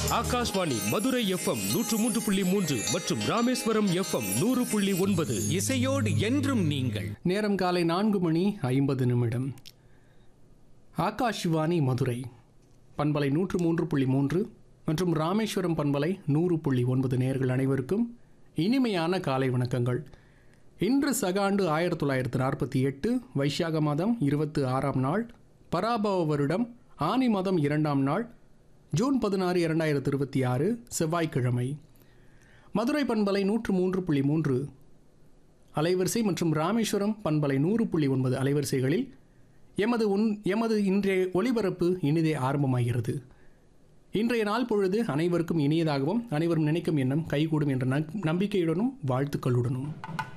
Akashvani Madurai FM 103.3 மற்றும் Rameswaram FM 100.9. இசையோடு என்றும் நீங்கள். நேரம் காலை 4:50. ஆகாஷ்வாணி மதுரை பண்பலை 103.3 மற்றும் ராமேஸ்வரம் பண்பலை 100.9 நேயர்கள் அனைவருக்கும் இனிமையான காலை வணக்கங்கள். இன்று சகாண்டு 1948 வைசாக மாதம் 26ஆம் நாள், பராபவ வருடம் ஆனி மாதம் 2ஆம் நாள், ஜூன் 16, 2026 செவ்வாய்க்கிழமை. மதுரை பண்பலை 103.3 அலைவரிசை மற்றும் ராமேஸ்வரம் பண்பலை 100.9 அலைவரிசைகளில் எமது இன்றைய ஒளிபரப்பு இனிதே ஆரம்பமாகிறது. இன்றைய நாள் பொழுது அனைவருக்கும் இனியதாகவும் அனைவரும் நினைக்கும் எண்ணம் கைகூடும் என்ற நம்பிக்கையுடனும் வாழ்த்துக்களுடனும்